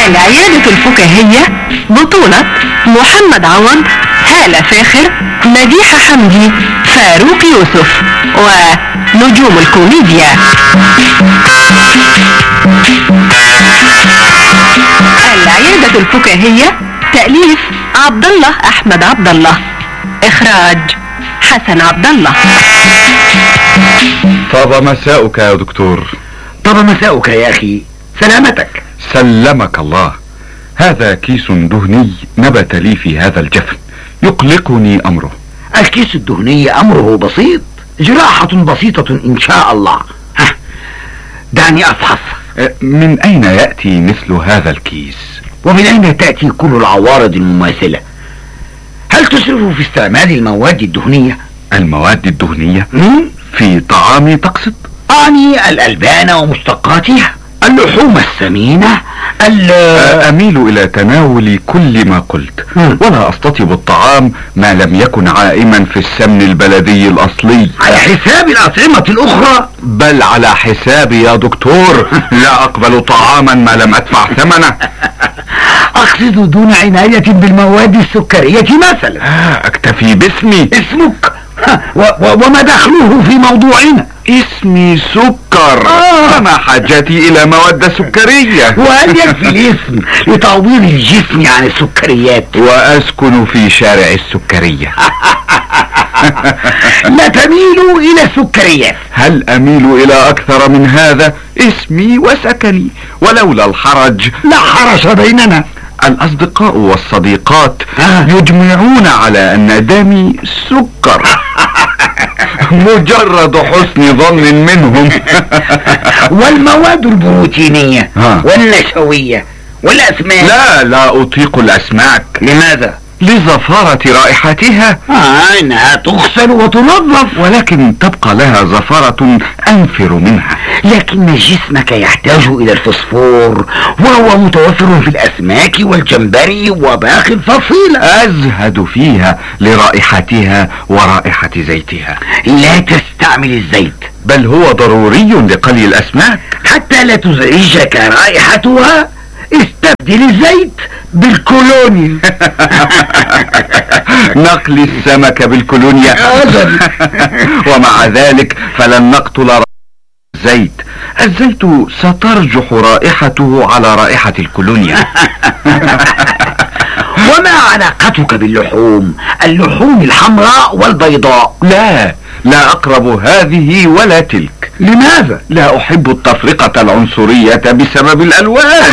العيادة الفكاهية بطولة محمد عوض، هالة فاخر، مديحة حمدي، فاروق يوسف، ونجوم الكوميديا. العيادة الفكاهية تأليف عبد الله أحمد عبد الله، إخراج حسن عبد الله. طاب مساؤك يا دكتور. طاب مساؤك يا أخي، سلامتك. سلمك الله. هذا كيس دهني نبت لي في هذا الجفن، يقلقني أمره. الكيس الدهني أمره بسيط، جراحة بسيطة إن شاء الله. دعني أفحص. من أين يأتي مثل هذا الكيس؟ ومن أين تأتي كل العوارض المماثلة؟ هل تسرف في استعمال المواد الدهنية؟ المواد الدهنية؟ في طعامي تقصد؟ أعني الألبان ومشتقاتها، اللحوم السمينة، أميل إلى تناول كل ما قلت، ولا أستطيب الطعام ما لم يكن عائما في السمن البلدي الأصلي. على حساب الأطعمة الأخرى؟ بل على حسابي يا دكتور. لا أقبل طعاما ما لم أدفع ثمنه. أقصد دون عناية بالمواد السكرية مثلا. أكتفي باسمي. اسمك؟ وما دخله في موضوعنا؟ اسمي سكر. أنا حاجتي إلى مواد سكرية. وهل يكفي الاسم لتعويض الجسم عن السكريات؟ وأسكن في شارع السكرية. لا تميل إلى السكريات. هل أميل إلى أكثر من هذا؟ اسمي وسكني، ولولا الحرج. لا حرج بيننا. الأصدقاء والصديقات يجمعون على أن دمي سكر. مجرد حسن ظن منهم. والمواد البروتينية والنشوية والأسماك؟ لا أطيق الأسماك. لماذا؟ لزفارة رائحتها. إنها تغسل وتنظف، ولكن تبقى لها زفارة أنفر منها. لكن جسمك يحتاج إلى الفوسفور، وهو متوفر في الأسماك والجمبري وباقي الفصيلة. أزهد فيها لرائحتها ورائحة زيتها. لا تستعمل الزيت، بل هو ضروري لقلي الأسماك. حتى لا تزعجك رائحتها استبدل الزيت بالكولونيا. نقلي السمك بالكولونيا. ومع ذلك فلن نقتل الزيت. الزيت سترجح رائحته على رائحة الكولونيا. وما علاقتك باللحوم؟ اللحوم الحمراء والبيضاء؟ لا أقرب هذه ولا تلك. لماذا؟ لا أحب التفرقة العنصرية بسبب الألوان.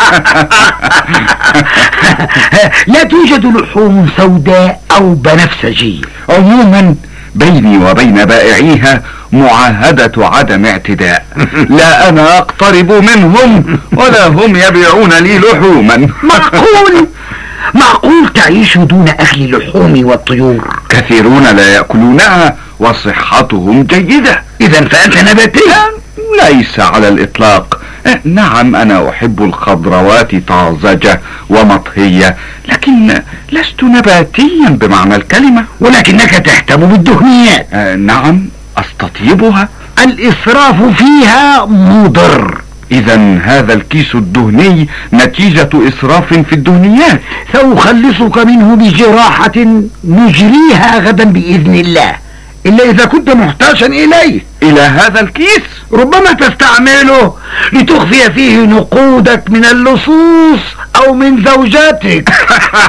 لا توجد لحوم سوداء أو بنفسجية؟ عموما بيني وبين بائعيها معاهدة عدم اعتداء. لا أنا أقترب منهم ولا هم يبيعون لي لحوما. معقول تعيش دون أكل اللحوم والطيور؟ كثيرون لا يأكلونها وصحتهم جيدة. إذا فأنت نباتي؟ ليس على الإطلاق. نعم أنا أحب الخضروات طازجة ومطهية، لكن لست نباتيا بمعنى الكلمة. ولكنك تهتم بالدهنيات. نعم أستطيبها. الإسراف فيها مضر. إذا هذا الكيس الدهني نتيجة إسراف في الدهنيات. سأخلصك منه بجراحة نجريها غدا بإذن الله، إلا إذا كنت محتاجا إليه. إلى هذا الكيس؟ ربما تستعمله لتخفي فيه نقودك من اللصوص أو من زوجاتك.